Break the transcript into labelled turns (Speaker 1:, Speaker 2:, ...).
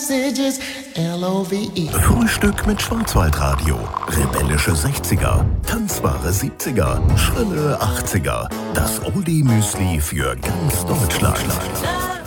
Speaker 1: Messages, Love.
Speaker 2: Frühstück mit Schwarzwaldradio. Rebellische 60er, tanzbare 70er, schrille 80er. Das Oldie-Müsli für ganz Deutschland.